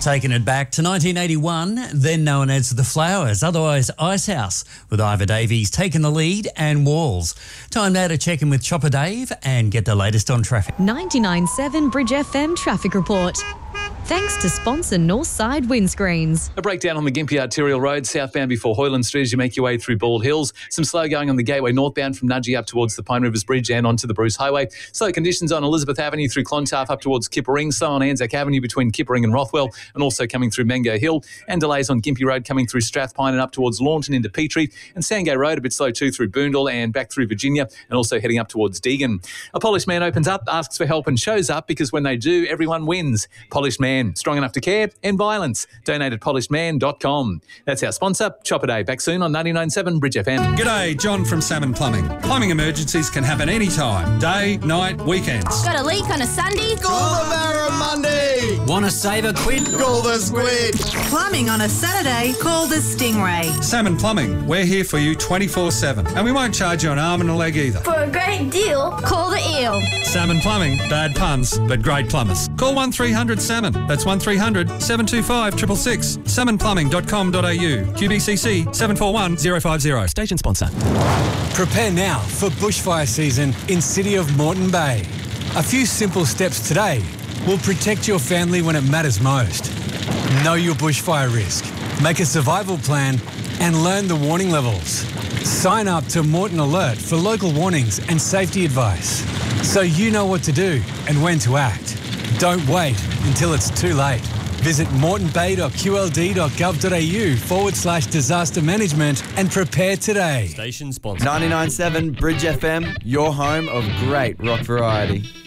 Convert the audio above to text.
Taking it back to 1981, then known as The Flowers, otherwise Ice House, with Ivor Davies taking the lead and Walls. Time now to check in with Chopper Dave and get the latest on traffic. 99.7 Bridge FM traffic report. Thanks to sponsor Northside Windscreens. A breakdown on the Gympie Arterial Road, southbound before Hoyland Street as you make your way through Bald Hills. Some slow going on the Gateway northbound from Nudgee up towards the Pine Rivers Bridge and onto the Bruce Highway. Slow conditions on Elizabeth Avenue through Clontarf up towards Kippering. Slow on Anzac Avenue between Kippering and Rothwell, and also coming through Mango Hill. And delays on Gympie Road coming through Strathpine and up towards Launton into Petrie. And Sandgate Road a bit slow too through Boondall and back through Virginia, and also heading up towards Deagon. A Polished Man opens up, asks for help and shows up, because when they do, everyone wins. Polished Man, strong enough to care and violence. Donate at polishedman.com. That's our sponsor, Chopper Day. Back soon on 99.7 Bridge FM. G'day, John from Salmon Plumbing. Plumbing emergencies can happen anytime. Day, night, weekends. Got a leak on a Sunday? Call the Barra Monday. Want to save a quid? Call the Squid. Plumbing on a Saturday? Call the Stingray. Salmon Plumbing, we're here for you 24/7. And we won't charge you an arm and a leg either. For a great deal, call the Eel. Salmon Plumbing, bad puns, but great plumbers. Call 1300 Salmon. That's 1300 725 666. salmonplumbing.com.au. QBCC 741050. Station sponsor. Prepare now for bushfire season in City of Moreton Bay. A few simple steps today will protect your family when it matters most. Know your bushfire risk, make a survival plan, and learn the warning levels. Sign up to Moreton Alert for local warnings and safety advice, so you know what to do and when to act. Don't wait until it's too late. Visit moretonbay.qld.gov.au/disaster management and prepare today. Station sponsor. 99.7 Bridge FM, your home of great rock variety.